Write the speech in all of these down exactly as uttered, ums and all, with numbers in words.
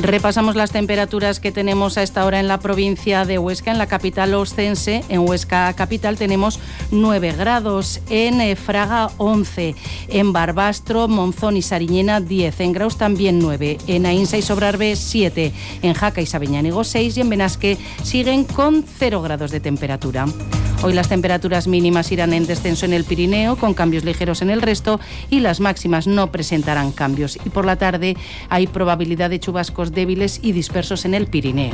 Repasamos las temperaturas que tenemos a esta hora en la provincia de Huesca, en la capital oscense. En Huesca capital tenemos nueve grados, en Fraga once, en Barbastro, Monzón y Sariñena diez, en Graus también nueve, en Ainsa y Sobrarbe siete, en Jaca y Sabeñánigo seis y en Benasque siguen con cero grados de temperatura. Hoy las temperaturas mínimas irán en descenso en el Pirineo, con cambios ligeros en el resto, y las máximas no presentarán cambios. Y por la tarde hay probabilidad de chubascos débiles y dispersos en el Pirineo.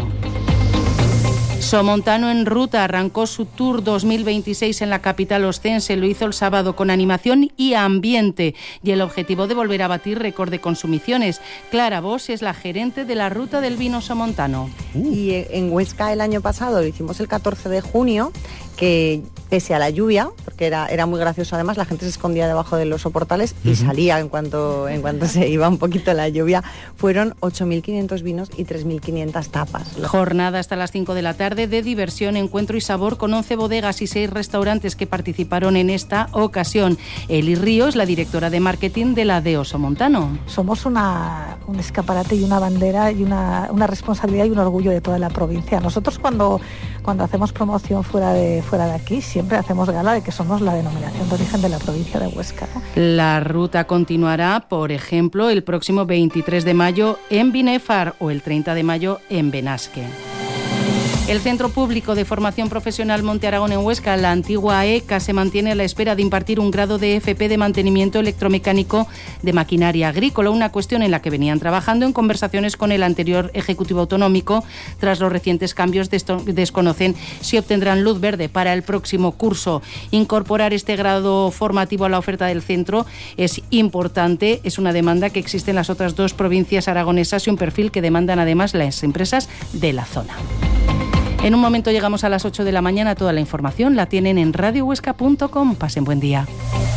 Somontano en ruta arrancó su Tour dos mil veintiséis en la capital oscense. Lo hizo el sábado con animación y ambiente y el objetivo de volver a batir récord de consumiciones. Clara Bosch es la gerente de la ruta del vino somontano. Uh. Y en Huesca el año pasado lo hicimos el catorce de junio, que pese a la lluvia, porque era, era muy gracioso además, la gente se escondía debajo de los soportales y uh-huh. salía en cuanto, en cuanto se iba un poquito la lluvia. Fueron ocho mil quinientos vinos y tres mil quinientas tapas. Jornada hasta las cinco de la tarde de diversión, encuentro y sabor con once bodegas y seis restaurantes que participaron en esta ocasión. Eli Ríos, la directora de marketing de la D E O Somontano. Somos una, un escaparate y una bandera y una, una responsabilidad y un orgullo de toda la provincia. Nosotros cuando, cuando hacemos promoción fuera de, fuera de aquí, siempre hacemos gala de que somos la denominación de origen de la provincia de Huesca, ¿no? La ruta continuará, por ejemplo, el próximo veintitrés de mayo en Binefar o el treinta de mayo en Benasque. El Centro Público de Formación Profesional Monte Aragón en Huesca, la antigua E C A, se mantiene a la espera de impartir un grado de F P de mantenimiento electromecánico de maquinaria agrícola, una cuestión en la que venían trabajando en conversaciones con el anterior Ejecutivo Autonómico. Tras los recientes cambios, desconocen si obtendrán luz verde para el próximo curso. Incorporar este grado formativo a la oferta del centro es importante, es una demanda que existe en las otras dos provincias aragonesas y un perfil que demandan además las empresas de la zona. En un momento llegamos a las ocho de la mañana. Toda la información la tienen en radio huesca punto com. Pasen buen día.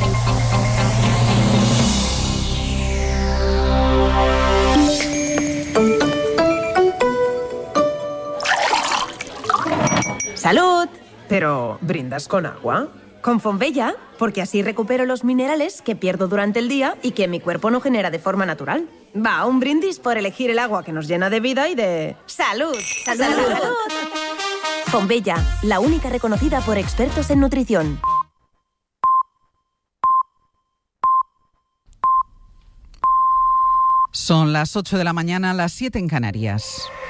¡Salud! Pero, ¿brindas con agua? Con Fonbella, porque así recupero los minerales que pierdo durante el día y que mi cuerpo no genera de forma natural. Va, un brindis por elegir el agua que nos llena de vida y de... ¡Salud! ¡Salud! ¡Salud! ¡Salud! Fonbella, la única reconocida por expertos en nutrición. Son las ocho de la mañana, las siete en Canarias.